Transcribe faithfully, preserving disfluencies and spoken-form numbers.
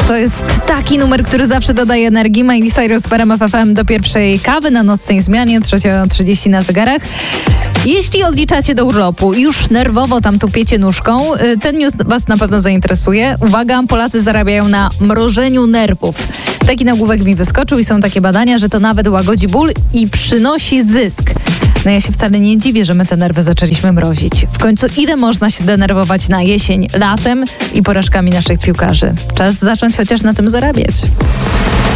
To jest taki numer, który zawsze dodaje energii. Miley Cyrus w R M F F M do pierwszej kawy na nocnej zmianie, trzecia trzydzieści na zegarach. Jeśli odliczacie do urlopu i już nerwowo tam tupiecie nóżką, ten news was na pewno zainteresuje. Uwaga, Polacy zarabiają na mrożeniu nerwów. Taki nagłówek mi wyskoczył i są takie badania, że to nawet łagodzi ból i przynosi zysk. No ja się wcale nie dziwię, że my te nerwy zaczęliśmy mrozić. W końcu ile można się denerwować na jesień, latem i porażkami naszych piłkarzy? Czas zacząć chociaż na tym zarabiać.